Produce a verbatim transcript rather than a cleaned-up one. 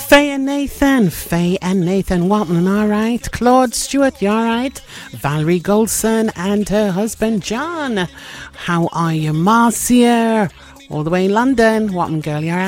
Faye and Nathan, Faye and Nathan Watman, alright. Claude Stewart, you alright? Valerie Goldson and her husband John. How are you, Marcia? All the way in London. Watman girl, you alright?